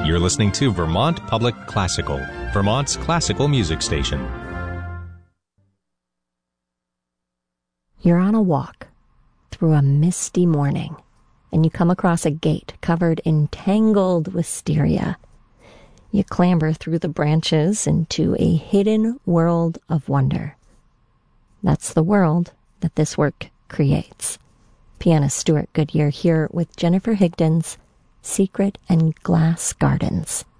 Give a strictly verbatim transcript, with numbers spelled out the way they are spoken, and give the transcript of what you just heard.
You're listening to Vermont Public Classical, Vermont's classical music station. You're on a walk through a misty morning, and you come across a gate covered in tangled wisteria. You clamber through the branches into a hidden world of wonder. That's the world that this work creates. Pianist Stuart Goodyear here with Jennifer Higdon's Secret and Glass Gardens.